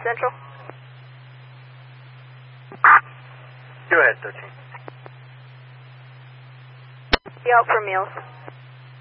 Central. Go ahead, 13. Be out for meals.